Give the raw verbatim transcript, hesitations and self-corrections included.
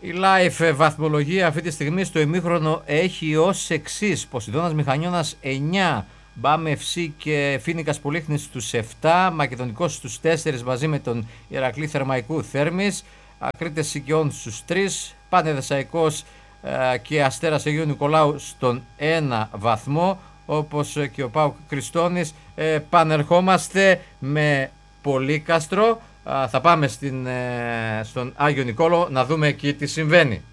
Η live βαθμολογία αυτή τη στιγμή στο ημίχρονο έχει ως εξής: Ποσειδώνας Μηχανιώνας εννιά, Μπάμ εφ σι και Φοίνικας Πολύχνης στους επτά, Μακεδονικός στους τέσσερα μαζί με τον Ηρακλή Θερμαϊκού Θέρμης, Ακρίτες Σικιών στους τρία, Πανεδεσσαϊκός ε, και Αστέρας Αγίου Νικολάου στον ένα βαθμό, όπως και ο ΠΑΟΚ Κριστώνης. Ε, πανερχόμαστε με Πολύκαστρο. Θα πάμε στην, στον Άγιο Νικόλο να δούμε εκεί τι συμβαίνει.